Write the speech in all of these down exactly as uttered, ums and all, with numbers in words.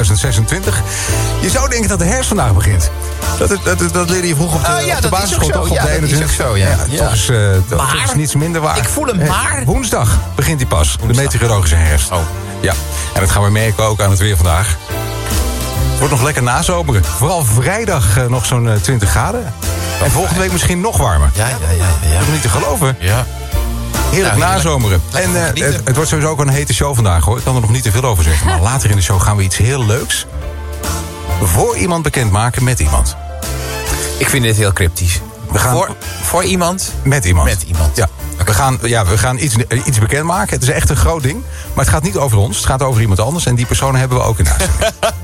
tweeduizend zesentwintig. Je zou denken dat de herfst vandaag begint. Dat, dat, dat, dat leerde je vroeger op de, uh, ja, op de basisschool toch? Ja, dat is ook zo, ja. ja, ja. Toch is, uh, maar, toch is niets minder waar. Ik voel hem maar. Woensdag begint die pas. Woensdag. De meteorologische herfst. Oh. Ja, en dat gaan we merken ook aan het weer vandaag. Het wordt nog lekker nazomeren. Vooral vrijdag uh, nog zo'n uh, twintig graden. Oh, en volgende week misschien nog warmer. Ja, ja, ja. ja. Dat is niet te geloven. Ja. Heerlijk nou, nazomeren. En uh, het, het wordt sowieso ook een hete show vandaag, hoor. Ik kan er nog niet te veel over zeggen. Maar later in de show gaan we iets heel leuks voor iemand bekendmaken met iemand. Ik vind dit heel cryptisch. We gaan voor, voor iemand? Met iemand. Met iemand. Ja. We gaan, ja, we gaan iets, iets bekendmaken. Het is echt een groot ding. Maar het gaat niet over ons. Het gaat over iemand anders. En die persoon hebben we ook in huis.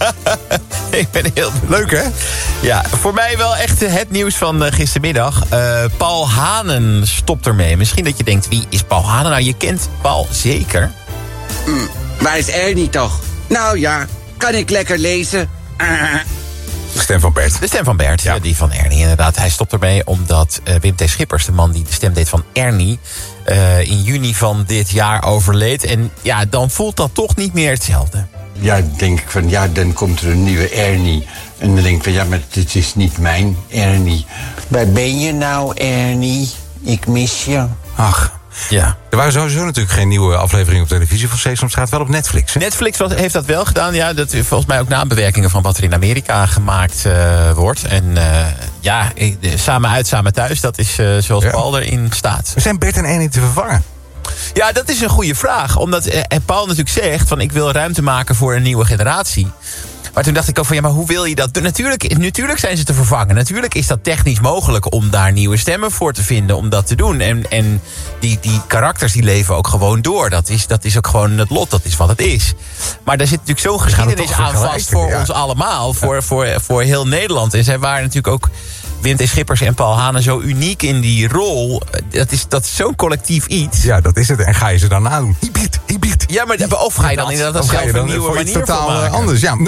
Ik ben heel leuk, hè? Ja, voor mij wel echt het nieuws van uh, gistermiddag. Uh, Paul Hanen stopt ermee. Misschien dat je denkt, wie is Paul Hanen? Nou, je kent Paul zeker. Mm, waar is Ernie toch? Nou ja, kan ik lekker lezen? Uh. De stem van Bert. De stem van Bert, ja. Die van Ernie inderdaad. Hij stopt ermee omdat uh, Wim T. Schippers, de man die de stem deed van Ernie, Uh, in juni van dit jaar overleed. En ja, dan voelt dat toch niet meer hetzelfde. Ja, denk ik van, ja, dan komt er een nieuwe Ernie. En dan denk ik van, ja, maar dit is niet mijn Ernie. Waar ben je nou, Ernie? Ik mis je. Ach. Ja. Er waren sowieso natuurlijk geen nieuwe afleveringen op televisie van Sesamstraat, wel op Netflix. Hè? Netflix was, heeft dat wel gedaan, ja. Dat is volgens mij ook nabewerkingen van wat er in Amerika gemaakt uh, wordt. En uh, ja, samen uit, samen thuis, dat is uh, zoals ja. Paul erin staat. Zijn Bert en Ernie te vervangen? Ja, dat is een goede vraag. Omdat uh, Paul natuurlijk zegt van, ik wil ruimte maken voor een nieuwe generatie. Maar toen dacht ik ook van, ja, maar hoe wil je dat doen? Natuurlijk, natuurlijk zijn ze te vervangen. Natuurlijk is dat technisch mogelijk om daar nieuwe stemmen voor te vinden, om dat te doen. En, en die, die karakters die leven ook gewoon door. Dat is, dat is ook gewoon het lot, dat is wat het is. Maar daar zit natuurlijk zo'n geschiedenis aan vast voor ja. ons allemaal. Voor, ja. voor, voor heel Nederland. En zij waren natuurlijk ook, Wim T. Schippers en Paul Hanen, zo uniek in die rol. Dat is, dat is zo'n collectief iets. Ja, dat is het. En ga je ze dan nadoen? Hibiet, hibiet. Ja, maar of ga je dan inderdaad zelf een nieuwe manier totaal maken? Anders, ja.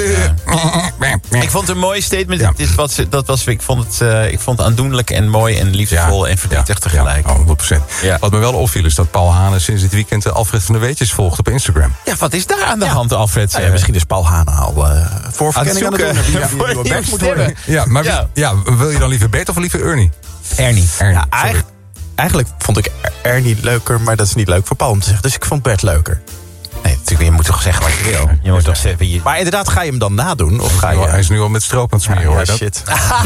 ja. Ik vond het een mooi statement. Ja. Dit was, dat was, ik, vond het, uh, ik vond het aandoenlijk en mooi en liefdevol ja. en verdrietig ja. tegelijk. Ja, honderd procent. Ja. Wat me wel opviel is dat Paul Hanen sinds dit weekend de Alfred van der Weetjes volgt op Instagram. Ja, wat is daar aan de ja. hand, Alfred? Ja, ja, misschien is Paul Hanen al uh, voorverkenning aan, aan het doen. Ja, voor die Bert moet worden. Ja, maar ja. Wie, ja, wil je dan liever Bert of liever Ernie? Ernie. Ernie. Ja, eigenlijk, eigenlijk vond ik Ernie leuker, maar dat is niet leuk voor Paul om te zeggen. Dus ik vond Bert leuker. Nee, natuurlijk, je moet toch zeggen wat je wil. Je moet toch zeggen, je... Maar inderdaad, ga je hem dan nadoen? Of ga je... Hij is nu al met stroop aan het smeren, ja, hoor. Ja, shit.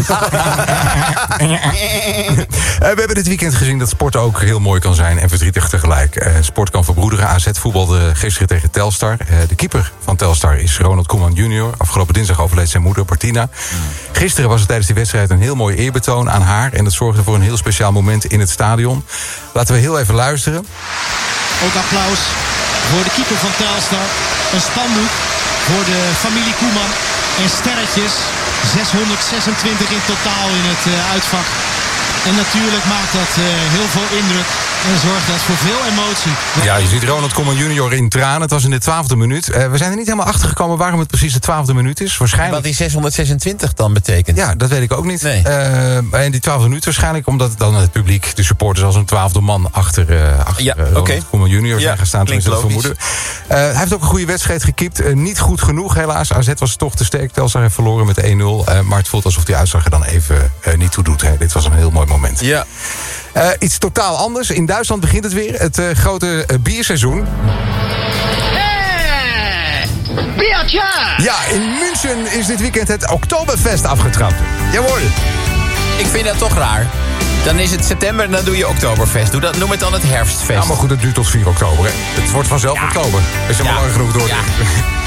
uh, we hebben dit weekend gezien dat sport ook heel mooi kan zijn en verdrietig tegelijk. Uh, sport kan verbroederen. A Z voetbalde gisteren tegen Telstar. Uh, de keeper van Telstar is Ronald Koeman junior Afgelopen dinsdag overleed zijn moeder, Martina. Gisteren was er tijdens die wedstrijd een heel mooi eerbetoon aan haar. En dat zorgde voor een heel speciaal moment in het stadion. Laten we heel even luisteren. Ook applaus voor de keeper van Telstar. Een spandoek voor de familie Koeman. En sterretjes. zeshonderdzesentwintig in totaal in het uh, uitvak. En natuurlijk maakt dat uh, heel veel indruk. En zorgt dat voor veel emotie. Ja, je ziet Ronald Koeman junior in tranen. Het was in de twaalfde minuut. Uh, we zijn er niet helemaal achter gekomen waarom het precies de twaalfde minuut is. Waarschijnlijk... Wat die zeshonderdzesentwintig dan betekent. Ja, dat weet ik ook niet. Nee. Uh, en die twaalfde minuut waarschijnlijk omdat dan het publiek, de supporters als een twaalfde man achter, uh, achter ja, uh, Ronald okay. Koeman junior zijn ja, gaan staan. Klinkt logisch. Uh, hij heeft ook een goede wedstrijd gekiept. Uh, niet goed genoeg helaas. A Z was toch te sterk. Telstar heeft verloren met één nul. Uh, maar het voelt alsof die uitslag er dan even uh, niet toe doet. Hè. Dit was een heel mooi moment. Ja. Uh, iets totaal anders. In Duitsland begint het weer. Het uh, grote uh, bierseizoen. Hey, biertje! Ja, in München is dit weekend het Oktoberfest afgetrapt. Jawohl. Ik vind dat toch raar. Dan is het september en dan doe je Oktoberfest. Doe dat, noem het dan het herfstfest. Ja, maar goed, het duurt tot vier oktober. Hè. Het wordt vanzelf ja. oktober. Als je ja. maar lang genoeg door. Ja.